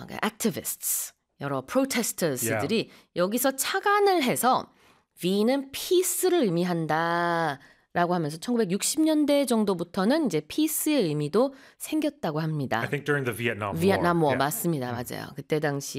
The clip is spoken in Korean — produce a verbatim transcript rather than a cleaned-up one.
어, activists, 여러 protesters들이 yeah. 여기서 착안을 해서 V는 peace를 의미한다. 라고 하면서 천구백육십 년대 정도부터는 이제 peace의 의미도 생겼다고 합니다. I think during the Vietnam War. Vietnam War yeah. 맞습니다. 맞아요. 그때 당시